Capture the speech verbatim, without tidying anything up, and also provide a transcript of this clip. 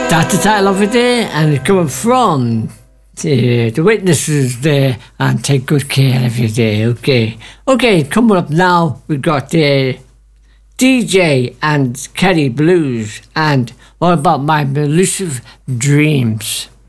That's the title of it there, and it's coming from the, the Witnesses there, and take good care of you there, okay. Okay, coming up now, we've got the uh, D J and Kelly Blues, and All About My Elusive Dreams.